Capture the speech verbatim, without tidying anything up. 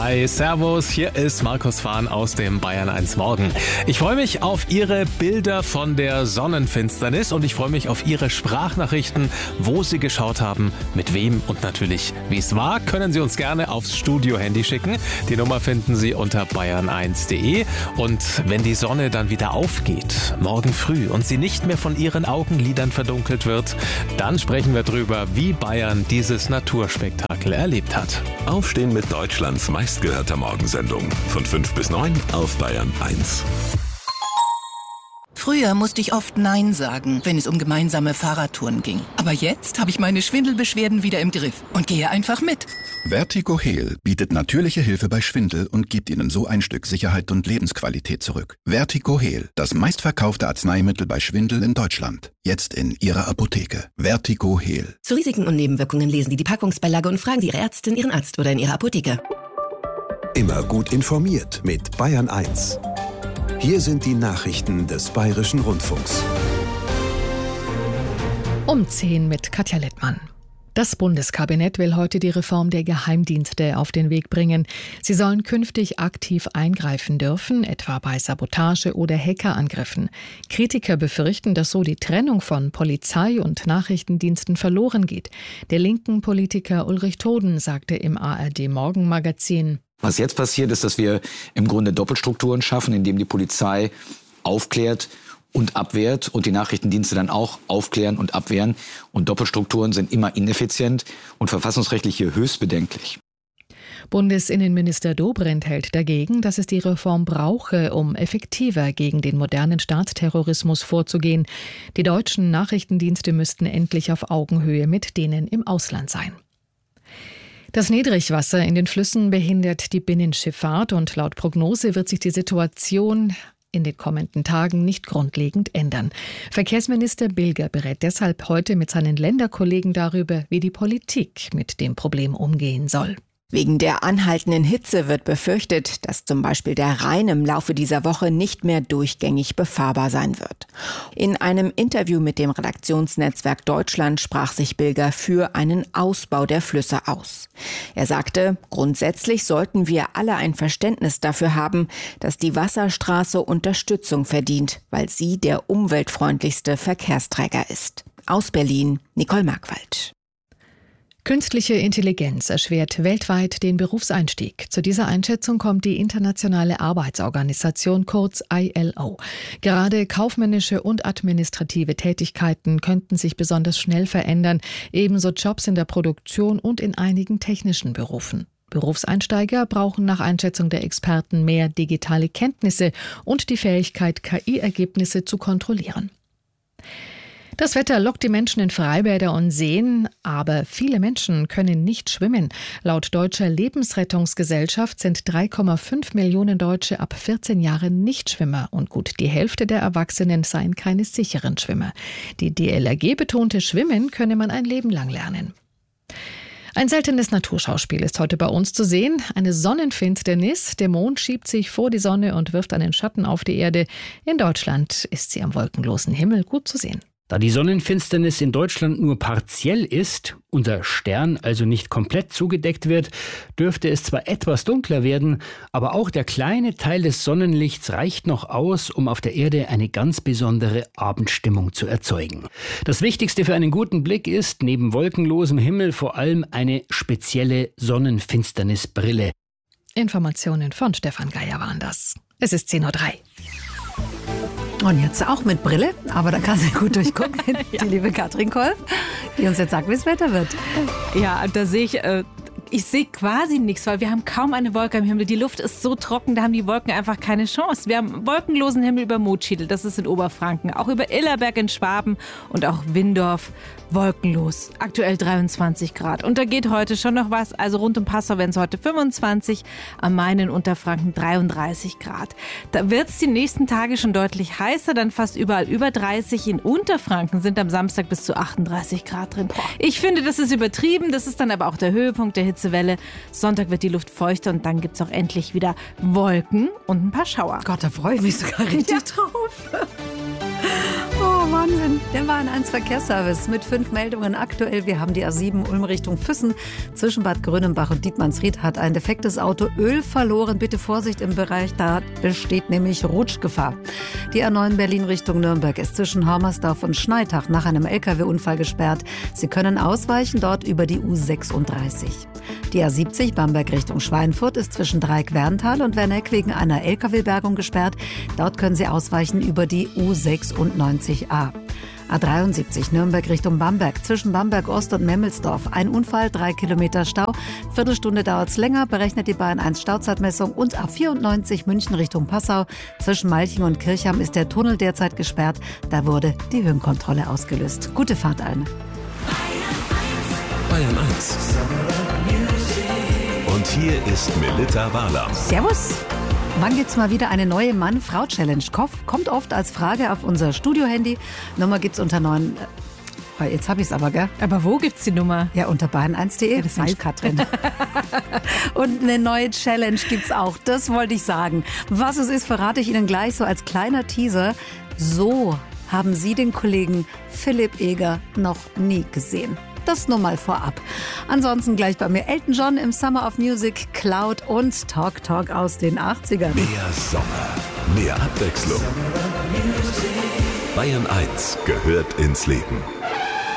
Hi, servus, hier ist Markus Fahn aus dem Bayern eins Morgen. Ich freue mich auf Ihre Bilder von der Sonnenfinsternis und ich freue mich auf Ihre Sprachnachrichten, wo Sie geschaut haben, mit wem und natürlich, wie es war, können Sie uns gerne aufs Studio-Handy schicken. Die Nummer finden Sie unter bayern eins punkt de. Und wenn die Sonne dann wieder aufgeht, morgen früh, und sie nicht mehr von Ihren Augenlidern verdunkelt wird, dann sprechen wir drüber, wie Bayern dieses Naturspektakel erlebt hat. Aufstehen mit Deutschlands meistgehörter Morgensendung. Von fünf bis neun auf Bayern eins. Früher musste ich oft Nein sagen, wenn es um gemeinsame Fahrradtouren ging. Aber jetzt habe ich meine Schwindelbeschwerden wieder im Griff und gehe einfach mit. Vertigo-Heal bietet natürliche Hilfe bei Schwindel und gibt Ihnen so ein Stück Sicherheit und Lebensqualität zurück. Vertigo-Heal, das meistverkaufte Arzneimittel bei Schwindel in Deutschland. Jetzt in Ihrer Apotheke. Vertigo-Heal. Zu Risiken und Nebenwirkungen lesen Sie die Packungsbeilage und fragen Sie Ihre Ärztin, Ihren Arzt oder in Ihrer Apotheke. Immer gut informiert mit Bayern eins. Hier sind die Nachrichten des Bayerischen Rundfunks. Um zehn mit Katja Littmann. Das Bundeskabinett will heute die Reform der Geheimdienste auf den Weg bringen. Sie sollen künftig aktiv eingreifen dürfen, etwa bei Sabotage oder Hackerangriffen. Kritiker befürchten, dass so die Trennung von Polizei und Nachrichtendiensten verloren geht. Der linken Politiker Ulrich Toden sagte im A R D-Morgenmagazin: Was jetzt passiert, ist, dass wir im Grunde Doppelstrukturen schaffen, indem die Polizei aufklärt und abwehrt und die Nachrichtendienste dann auch aufklären und abwehren. Und Doppelstrukturen sind immer ineffizient und verfassungsrechtlich hier höchst bedenklich. Bundesinnenminister Dobrindt hält dagegen, dass es die Reform brauche, um effektiver gegen den modernen Staatsterrorismus vorzugehen. Die deutschen Nachrichtendienste müssten endlich auf Augenhöhe mit denen im Ausland sein. Das Niedrigwasser in den Flüssen behindert die Binnenschifffahrt und laut Prognose wird sich die Situation in den kommenden Tagen nicht grundlegend ändern. Verkehrsminister Bilger berät deshalb heute mit seinen Länderkollegen darüber, wie die Politik mit dem Problem umgehen soll. Wegen der anhaltenden Hitze wird befürchtet, dass zum Beispiel der Rhein im Laufe dieser Woche nicht mehr durchgängig befahrbar sein wird. In einem Interview mit dem Redaktionsnetzwerk Deutschland sprach sich Bilger für einen Ausbau der Flüsse aus. Er sagte, grundsätzlich sollten wir alle ein Verständnis dafür haben, dass die Wasserstraße Unterstützung verdient, weil sie der umweltfreundlichste Verkehrsträger ist. Aus Berlin, Nicole Markwald. Künstliche Intelligenz erschwert weltweit den Berufseinstieg. Zu dieser Einschätzung kommt die Internationale Arbeitsorganisation, kurz I L O. Gerade kaufmännische und administrative Tätigkeiten könnten sich besonders schnell verändern, ebenso Jobs in der Produktion und in einigen technischen Berufen. Berufseinsteiger brauchen nach Einschätzung der Experten mehr digitale Kenntnisse und die Fähigkeit, K I-Ergebnisse zu kontrollieren. Das Wetter lockt die Menschen in Freibäder und Seen, aber viele Menschen können nicht schwimmen. Laut Deutscher Lebensrettungsgesellschaft sind drei Komma fünf Millionen Deutsche ab vierzehn Jahren Nichtschwimmer und gut die Hälfte der Erwachsenen seien keine sicheren Schwimmer. Die D L R G betonte, Schwimmen könne man ein Leben lang lernen. Ein seltenes Naturschauspiel ist heute bei uns zu sehen. Eine Sonnenfinsternis. Der Mond schiebt sich vor die Sonne und wirft einen Schatten auf die Erde. In Deutschland ist sie am wolkenlosen Himmel gut zu sehen. Da die Sonnenfinsternis in Deutschland nur partiell ist, unser Stern also nicht komplett zugedeckt wird, dürfte es zwar etwas dunkler werden, aber auch der kleine Teil des Sonnenlichts reicht noch aus, um auf der Erde eine ganz besondere Abendstimmung zu erzeugen. Das Wichtigste für einen guten Blick ist, neben wolkenlosem Himmel vor allem eine spezielle Sonnenfinsternisbrille. Informationen von Stefan Geier waren das. Es ist zehn Uhr drei. Und jetzt auch mit Brille, aber da kann sie gut durchgucken, ja. Die liebe Katrin Kolb, die uns jetzt sagt, wie es Wetter wird. Ja, da sehe ich, äh, ich sehe quasi nichts, weil wir haben kaum eine Wolke am Himmel. Die Luft ist so trocken, da haben die Wolken einfach keine Chance. Wir haben wolkenlosen Himmel über Motschiedl, das ist in Oberfranken, auch über Illerberg in Schwaben und auch Windorf wolkenlos. Aktuell dreiundzwanzig Grad. Und da geht heute schon noch was. Also rund um Passau werden es heute fünfundzwanzig, am Main in Unterfranken dreiunddreißig Grad. Da wird es die nächsten Tage schon deutlich heißer, dann fast überall über dreißig. In Unterfranken sind am Samstag bis zu achtunddreißig Grad drin. Ich finde, das ist übertrieben. Das ist dann aber auch der Höhepunkt der Hitzewelle. Sonntag wird die Luft feuchter und dann gibt es auch endlich wieder Wolken und ein paar Schauer. Gott, da freue ich mich sogar richtig ja. drauf. Oh, Wahnsinn. Der Bayern eins Verkehrsservice mit fünf Meldungen aktuell. Wir haben die A sieben Ulm Richtung Füssen. Zwischen Bad Grönenbach und Dietmannsried hat ein defektes Auto Öl verloren. Bitte Vorsicht im Bereich, da besteht nämlich Rutschgefahr. Die A neun Berlin Richtung Nürnberg ist zwischen Hormersdorf und Schneitach nach einem L K W-Unfall gesperrt. Sie können ausweichen dort über die U sechsunddreißig. Die A siebzig Bamberg Richtung Schweinfurt ist zwischen Dreieck-Werntal und Werneck wegen einer L K W-Bergung gesperrt. Dort können Sie ausweichen über die U sechsundneunzig a. A dreiundsiebzig Nürnberg Richtung Bamberg, zwischen Bamberg Ost und Memmelsdorf. Ein Unfall, drei Kilometer Stau. Viertelstunde dauert es länger, berechnet die Bayern eins Stauzeitmessung. Und A vierundneunzig München Richtung Passau. Zwischen Malching und Kirchheim ist der Tunnel derzeit gesperrt. Da wurde die Höhenkontrolle ausgelöst. Gute Fahrt allen. Bayern eins. Und hier ist Melitta Wahler. Servus. Wann gibt's mal wieder eine neue Mann-Frau-Challenge? Kommt oft als Frage auf unser Studio-Handy. Nummer gibt's unter neun. Äh, jetzt hab ich's aber, gell? Aber wo gibt's die Nummer? Ja, unter bayern eins punkt de. Ja, das Mensch, weiß Katrin. Und eine neue Challenge gibt's auch. Das wollte ich sagen. Was es ist, verrate ich Ihnen gleich so als kleiner Teaser. So haben Sie den Kollegen Philipp Eger noch nie gesehen. Das nur mal vorab. Ansonsten gleich bei mir Elton John im Summer of Music, Cloud und Talk Talk aus den achtzigern. Mehr Sommer, mehr Abwechslung. Bayern eins gehört ins Leben.